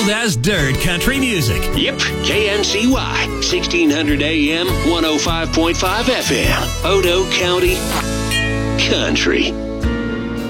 Smooth as dirt country music. Yep, KNCY, 1600 AM, 105.5 FM, Odo County Country.